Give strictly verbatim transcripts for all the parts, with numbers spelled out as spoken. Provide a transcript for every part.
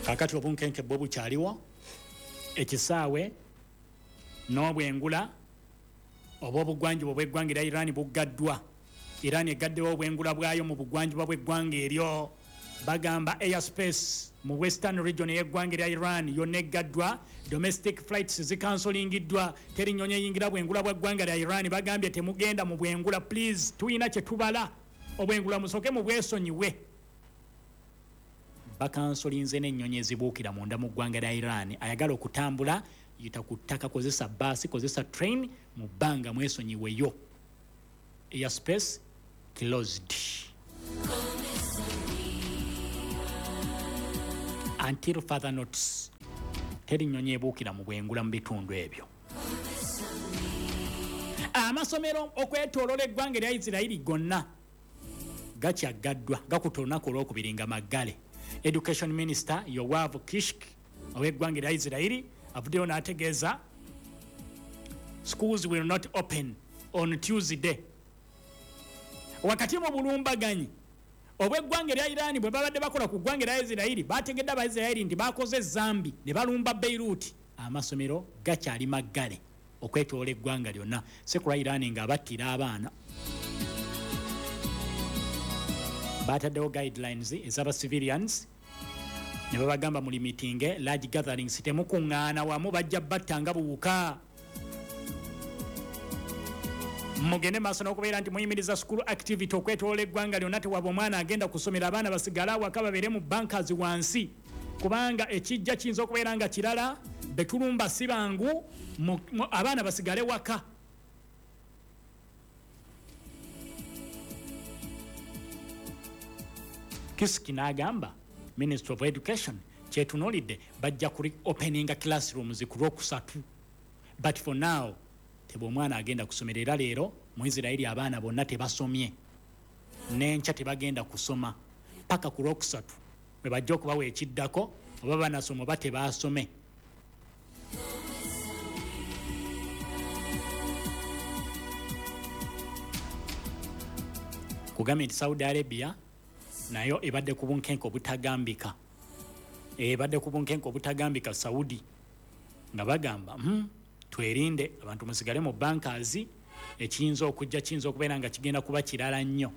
kakati obunkenke bwo bukyaliwo ekisaawe n'obwengula oba obugwanjuba bw'eggwanga erya Iran buggaddwa. Iran egaddewo obwengula bwayo mu bugwanjuba bw'eggwanga eryo. Bagamba airspace mu western region y'eggwanga erya Iran yonna eggaddwa. Domestic flights zikansolingiddwa. Teri nnyonyi eyingira bwengula bw'eggwanga erya Iran. Bagambye temugenda mu bwengula please. Tuyina kye tubala. Obwengula musoke mu bwesonyiwe. Bakansolinze n'ennyonyi ezibuukira munda mu ggwanga lya Iran. Ayagala okutambula yita ku ttaka, kozesa baasi, kozesa train, mu bbanga mwesonyiweyo. Airspace closed until further notice. Teri nnyonyi ebuukira mu bwengula mu bitundu ebyo. Amasomero okwetoolola eggwanga erya Isirayiri gonna gakyaggaddwa gakuta olunaku olwokubiri nga maggale. Education Minister Yoav Kishk ow'eggwanga erya Isirayiri avuddeyo n'ategeeza schools will not open on Tuesday. Wakati mu bulumbaganyi obw'eggwanga erya Iran bwe babadde bakola ku ggwanga erya Isirayiri bategedde Abaisirayiri nti bakoze zambi ne balumba Beirut. Amasomero gakyali maggale okwetoola eggwanga lyonna. Sekula Iran ng'abattira abaana. Bataddewo guidelines ez'aba civilians ne babagamba mu limiting large gatherings temukuŋŋaana wamu bajja battanga buwuka. Mugende maaso n'okubeera nti muyimiriza school activity okwetoola eggwanga lyonna tewaba omwana agenda kusomera abaana basigale awaka babeere mu bankazi wansi kubanga ekijja kiyinza okubeera nga kirala betulumba si bangu abaana basigale waka. Kisiki n'agamba Ministry of Education kyetunuulidde bajja kuli openinga classrooms ku lwokusatu but for now tebwe omwana agenda kusomera. Era leero mu Isirayiri abaana bonna tebasomye n'enkya tebagenda kusoma paka ku lwokusatu bwe bajja okubawa ekiddako oba banasoma oba tebaasome. Kugambye nti Saudi Arabia nayo ebadde ku bunkenke obutagambika ebadde ku bunkenke obutagambika Saudi nga bagamba hmm, twerinde abantu musigale mu bankazi ekiyinza okujja kiyinza okubeera nga kigenda kuba kirala nnyo.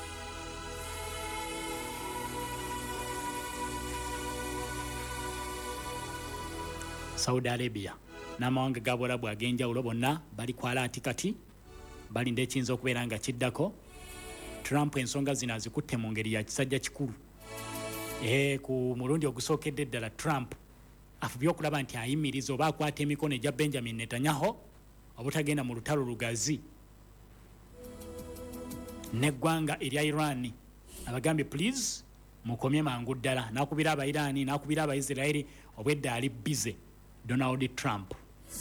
Saudi Arabia n'amawanga ga Bwarabu ag'enjawulo bonna bali kwala ati kati balinda ekiyinza okubeera nga kiddako. Trump ensonga zino azikutte mu ngeri ya kisajja kikulu. Eh, ku mulundi ogusookedde ddala Trump afubye okulaba nti ayimiriza oba akwata emikono egya Benjamin Netanyahu obutagenda mu lutalo lugazi n'eggwanga erya Iran. Abagambye please mukomye mangu ddala. N'akubira aba Iran n'akubira aba Isirayiri obwedda ali bize Donald Trump.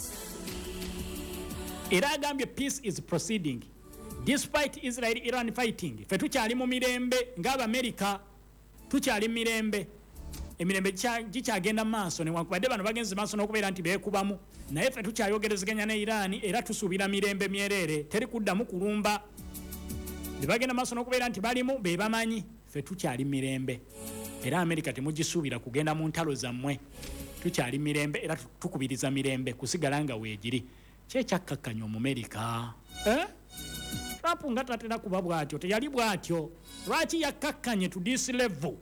Era agambye peace is proceeding despite Israel Iran fighting. Fe tukyali mu mirembe ng'aba America tukyali mu mirembe. Emirembe gikyagenda maaso newankubadde bano bagenze maaso n'okubeera nti beekubamu naye fe tukyayogerezeganya ne Iran era tusuubira mirembe myereere teri kuddamu kulumba. Ne bagenda maaso n'okubeera nti balimu be bamanyi fe tukyali mirembe era America temugisuubira kugenda mu ntalo zammwe. Tukyali mirembe era tukubiriza mirembe kusigala nga weegiri. Kyekyakkakkanya Omumerika eh? Trump nga tatera kuba bwatyo teyali bwatyo. Lwaki yakkakkanye to this level?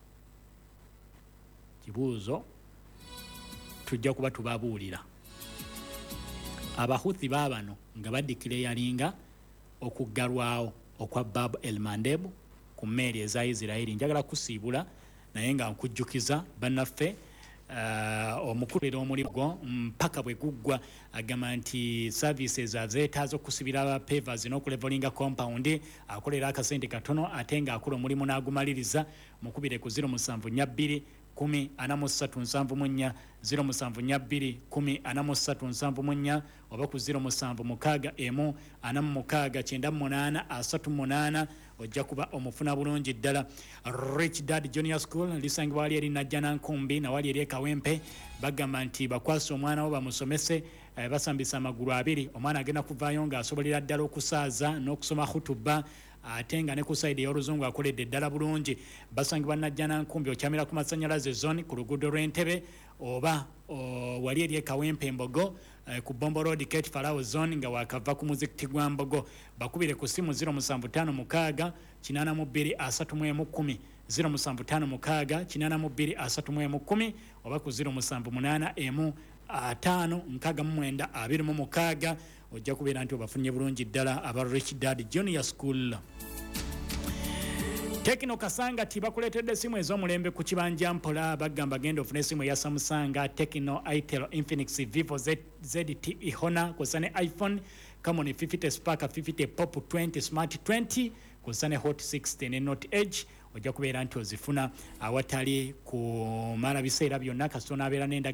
Kibuuzo tujja kuba tubabuulira. Abahuthi baabano nga baddikireyalinga okuggalwawo okwa Bab el Mandeb ku mmeeri eza Isirayiri. Njagala kusiibula naye nga nkujjukiza bannaffe Uh, omukulira omulimu mpaka bwe guggwa agamba nti services azeetaaza okusibira aba pavers n'okulevelinga compound akolera akasente katono ate nga akola omulimu n'agumaliriza mukubire ku zero musanvu nnya bbiri kumi ana mu ssatu nsanvu mu nnya zero musanvu nnya bbiri kumi ana mu ssatu nsanvu mu nnya oba ku zero musanvu mukaaga emu ana mu mukaaga kyenda mu munaana asatu mu munaana ojja kuba omufuna bulungi ddala. Rich Dad Junior School lisangibwa wali eri Najjana Nkumbi na wali eri Kawempe. Bagamba nti bakwasa omwana wo bamusomese eh, basambisa amagulu abiri omwana agenda kuvaayo nga asobolera ddala okusaaza n'okusoma khutuba ate nga ne ku side y'oluzungu akoledde ddala bulungi. Basangibwa Najjana Nkumbi okyamira ku masannyalaze zone ku luguudo lw'Entebe oba wali eri e Kawempe Mbogo ku Bombo Road Kate Farao zone nga wakava ku muzikiti gwa Mbogo. Bakubire ku simu zero seven five six kinana mu bbiri asatu mu emu kumi zero seven five six kinana mu bbiri asatu mu emu kumi oba ku zero seven eight emu atano nkaga mu mwenda abiri mu mukaaga. Ojja kubeera nti obafunye bulungi ddala aba Rich Dad Junior School. Tekno Kasanga tibakuletedde simu ez'omulembe ku kibanja mpola bagamba genda ofune simu ya Samsung, Tekno, Itel, Infinix, Vivo, Z, ZTE, Honor, kusane iPhone, Camon fifty, Spark fifty, Pop twenty, Smart twenty, kusane Hot sixty ne Note Edge. Ojja kubeera nti ozifuna awatali kumala biseera byonna kasitona abeera n'enda